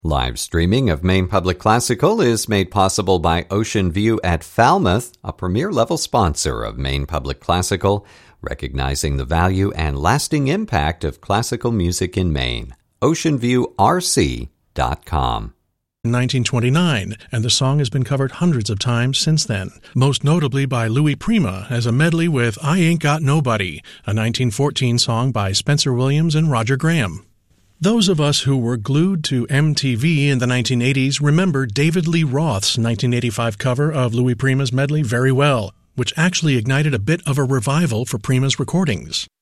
Live streaming of Maine Public Classical is made possible by Ocean View at Falmouth, a premier-level sponsor of Maine Public Classical, recognizing the value and lasting impact of classical music in Maine. OceanViewRC.com. 1929, and the song has been covered hundreds of times since then, most notably by Louis Prima as a medley with I Ain't Got Nobody, a 1914 song by Spencer Williams and Roger Graham. Those of us who were glued to MTV in the 1980s remember David Lee Roth's 1985 cover of Louis Prima's medley very well, which actually ignited a bit of a revival for Prima's recordings.